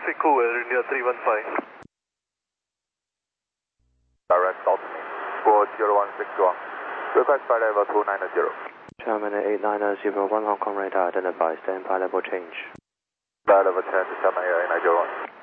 Mexico Air India 315. Direct Altitude 40161. Request flight level 290. German 8901 Hong Kong radar identified, stand by level change. Flight level change, German 8901.